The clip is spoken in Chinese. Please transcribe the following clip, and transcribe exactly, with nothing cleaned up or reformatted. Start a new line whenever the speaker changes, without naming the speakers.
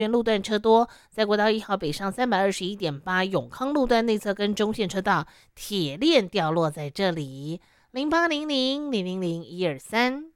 路段车多，在国道一号北上三百二十一点八永康路段内侧跟中线车道铁链掉落在这里。零八零零零零零一二三。